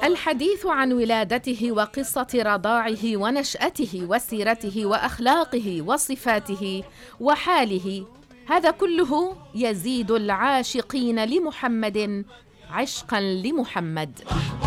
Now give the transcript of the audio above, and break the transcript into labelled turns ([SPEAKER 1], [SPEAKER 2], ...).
[SPEAKER 1] الحديث عن ولادته وقصة رضاعه ونشأته وسيرته وأخلاقه وصفاته وحاله، هذا كله يزيد العاشقين لمحمد عشقاً لمحمد.